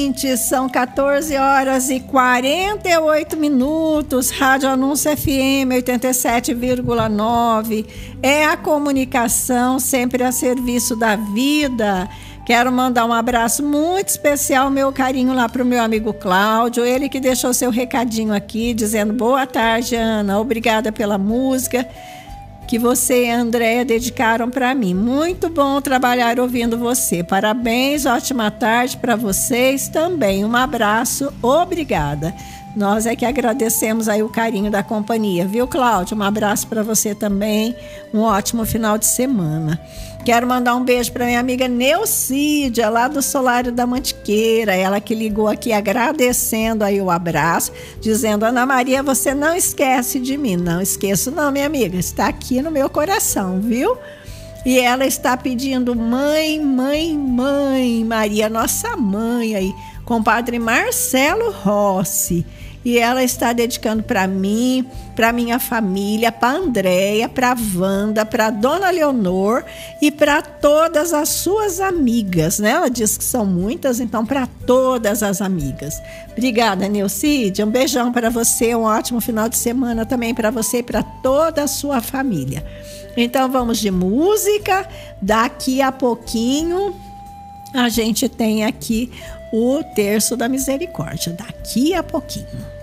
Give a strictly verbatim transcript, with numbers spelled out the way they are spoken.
São quatorze horas e quarenta e oito minutos, Rádio Anúncio F M oitenta e sete vírgula nove, é a comunicação sempre a serviço da vida. Quero mandar um abraço muito especial, meu carinho lá para o meu amigo Cláudio, ele que deixou seu recadinho aqui, dizendo boa tarde, Ana, obrigada pela música que você e a Andréia dedicaram para mim. Muito bom trabalhar ouvindo você. Parabéns, ótima tarde para vocês também. Um abraço, obrigada. Nós é que agradecemos aí o carinho da companhia, viu, Cláudio? Um abraço para você também. Um ótimo final de semana. Quero mandar um beijo para minha amiga Neucídia, lá do Solário da Mantiqueira. Ela que ligou aqui agradecendo aí o abraço, dizendo: Ana Maria, você não esquece de mim. Não esqueço não, minha amiga. Está aqui no meu coração, viu? E ela está pedindo mãe, mãe, mãe, Maria, nossa mãe aí, compadre Marcelo Rossi. E ela está dedicando para mim, para minha família, para a Andréia, para a Wanda, para a Dona Leonor e para todas as suas amigas, né? Ela diz que são muitas, então para todas as amigas. Obrigada, Neucídia. Um beijão para você, um ótimo final de semana também para você e para toda a sua família. Então vamos de música. Daqui a pouquinho a gente tem aqui o Terço da Misericórdia. Daqui a pouquinho.